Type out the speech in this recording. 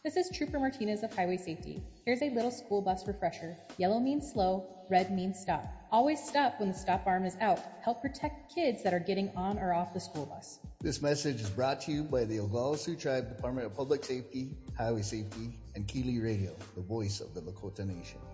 This is Trooper Martinez of Highway Safety. Here's a little school bus refresher. Yellow means slow, red means stop. Always stop when the stop arm is out. Help protect kids that are getting on or off the school bus. This message is brought to you by the Oglala Sioux Tribe Department of Public Safety, Highway Safety, and Keeley Radio, the voice of the Lakota Nation.